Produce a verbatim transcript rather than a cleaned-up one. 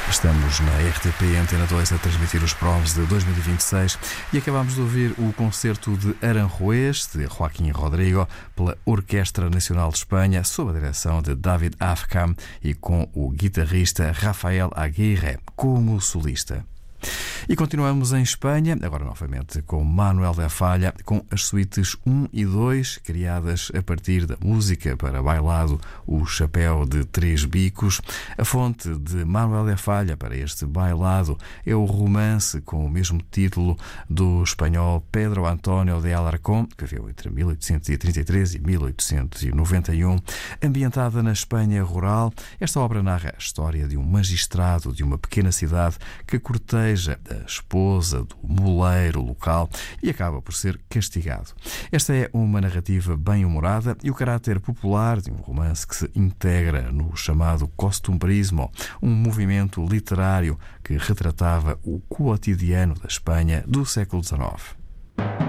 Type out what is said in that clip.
Estamos na R T P Antena dois a transmitir os Proms de dois mil e vinte e seis e acabamos de ouvir o concerto de Aranjuez, de Joaquim Rodrigo, pela Orquestra Nacional de Espanha, sob a direção de David Afkam e com o guitarrista Rafael Aguirre como solista. E continuamos em Espanha, agora novamente com Manuel da Falla, com as suítes um e dois, criadas a partir da música para bailado O Chapéu de Três Bicos. A fonte de Manuel da Falla para este bailado é o romance com o mesmo título do espanhol Pedro António de Alarcón, que viveu entre mil oitocentos e trinta e três e mil oitocentos e noventa e um. Ambientada na Espanha rural, esta obra narra a história de um magistrado de uma pequena cidade que corteja a esposa do moleiro local e acaba por ser castigado. Esta é uma narrativa bem humorada e o caráter popular de um romance que se integra no chamado costumbrismo, um movimento literário que retratava o cotidiano da Espanha do século dezenove.